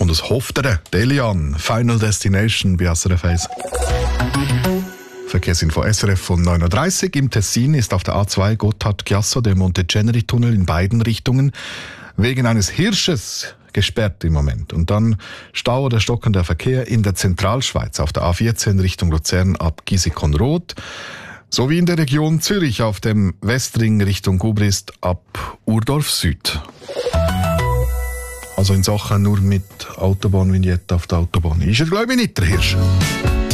Und das Hofteren, Delian, Final Destination bei SRF 1. Verkehrsinfo SRF von 9.30 Uhr. Im Tessin ist auf der A2 Gotthard-Chiasso der Monteceneri-Tunnel in beiden Richtungen wegen eines Hirsches gesperrt im Moment. Und dann Stau oder stockender Verkehr in der Zentralschweiz auf der A14 Richtung Luzern ab Gisikon-Roth sowie in der Region Zürich auf dem Westring Richtung Gubrist ab Urdorf Süd. Also in Sachen nur mit Autobahnvignette auf der Autobahn ist er, glaube ich, nicht der Hirsch.